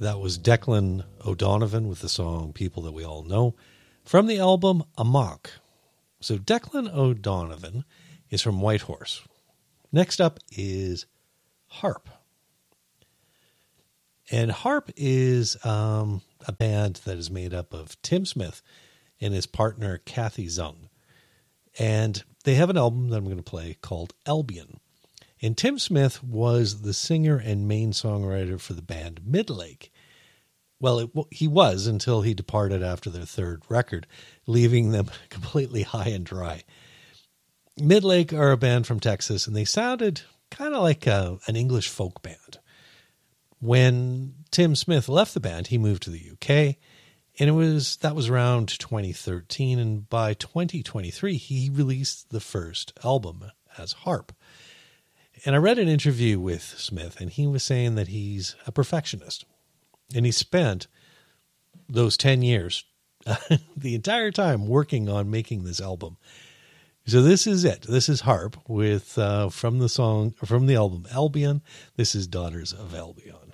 That was Declan O'Donovan with the song People That We All Know from the album Amok. So Declan O'Donovan is from Whitehorse. Next up is Harp. And Harp is a band that is made up of Tim Smith and his partner Kathy Zung. And they have an album that I'm going to play called Albion. And Tim Smith was the singer and main songwriter for the band Midlake. Well, he was until he departed after their third record, leaving them completely high and dry. Midlake are a band from Texas, and they sounded kind of like an English folk band. When Tim Smith left the band, he moved to the UK, and that was around 2013, and by 2023, he released the first album as Harp. And I read an interview with Smith, and he was saying that he's a perfectionist. And he spent those 10 years, the entire time, working on making this album. So this is it. This is Harp with from the album Albion. This is Daughters of Albion.